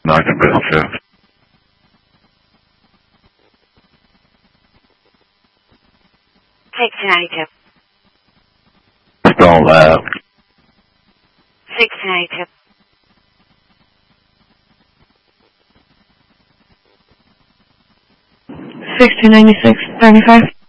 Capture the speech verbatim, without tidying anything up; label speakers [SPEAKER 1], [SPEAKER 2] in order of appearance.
[SPEAKER 1] Not the best shift.
[SPEAKER 2] six ninety-two.
[SPEAKER 1] Don't laugh.
[SPEAKER 2] six ninety-two.
[SPEAKER 3] sixteen ninety-six, thirty-five.